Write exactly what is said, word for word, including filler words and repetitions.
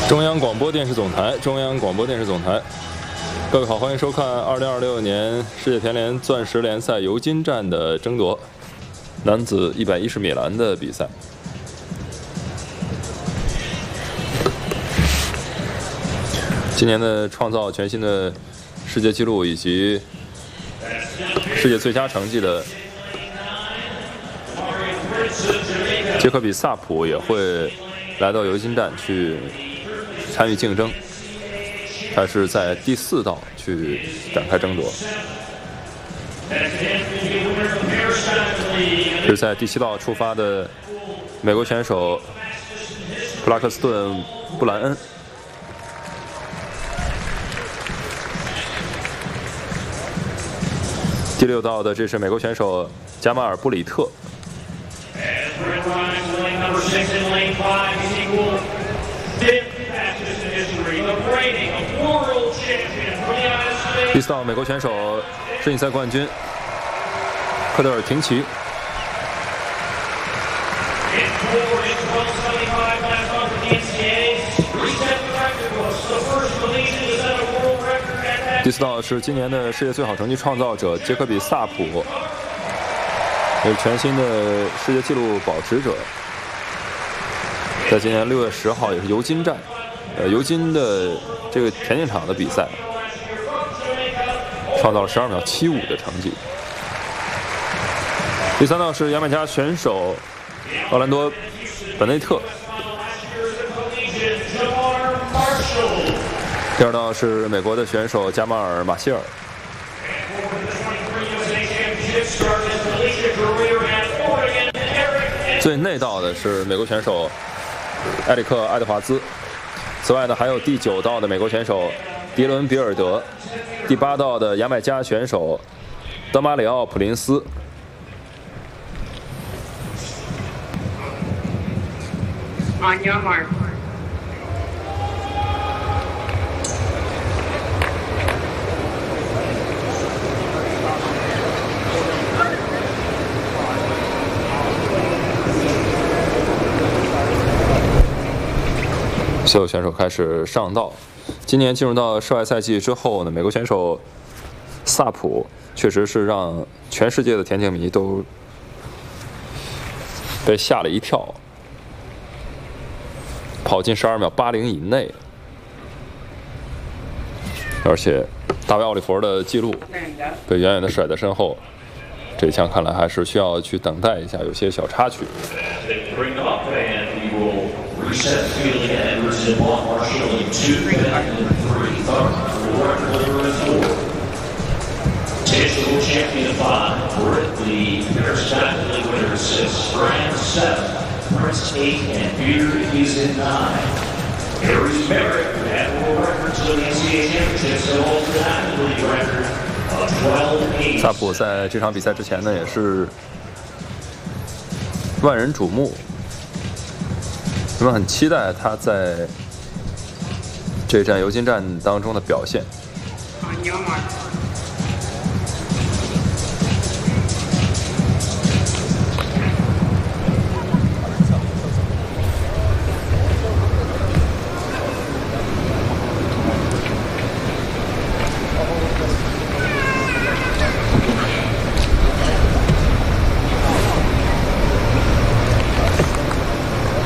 中央广播电视总台，中央广播电视总台，各位好，欢迎收看二零二六年世界田联钻石联赛尤金站的争夺，男子一百一十米栏的比赛。今年的创造全新的世界纪录以及世界最佳成绩的杰科比·萨普也会来到尤金站去参与竞争，他是在第四道去展开争夺。是在第七道出发的美国选手布拉克斯顿·布兰恩。第六道的这是美国选手加马尔·布里特。第四道美国选手世锦赛冠军科德尔廷奇。第四道是今年的世界最好成绩创造者杰科比·萨普，也是全新的世界纪录保持者，在今年六月十号也是尤金站，呃，尤金的这个田径场的比赛，创造了十二秒七五的成绩。第三道是牙买加选手奥兰多·本内特。第二道是美国的选手加马尔·马歇尔。最内道的是美国选手埃里克·爱德华兹。此外呢，还有第九道的美国选手迪伦·比尔德，第八道的牙买加选手德马里奥·普林斯。 On your mark. 所有选手开始上道。今年进入到室外赛季之后呢，美国选手萨普确实是让全世界的田径迷都被吓了一跳，跑进十二秒八零以内，而且大卫奥利弗的记录被远远的甩在身后。这一项看来还是需要去等待一下，有些小插曲。Reset Field Edwards and Blunt Marshall in two, Bennett in three, Thornton four, Miller in four. National champion five, Britley, Aristotle winner six, Brand seven, Prince eight, and Beard is in nine. Harry Merrick had world records of the N C A A championships and holds the national league record of twelve eight. 萨普在这场比赛之前呢，也是万人瞩目。我们很期待他在这站尤金站当中的表现。